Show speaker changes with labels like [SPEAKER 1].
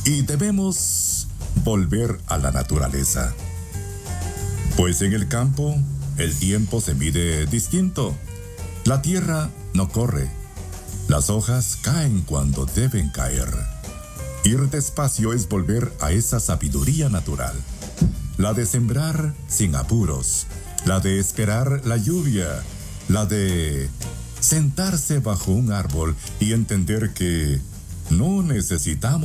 [SPEAKER 1] Y debemos volver a la naturaleza. Pues en el campo, el tiempo se mide distinto. La tierra no corre. Las hojas caen cuando deben caer. Ir despacio es volver a esa sabiduría natural. La de sembrar sin apuros. La de esperar la lluvia. La de sentarse bajo un árbol y entender que no necesitamos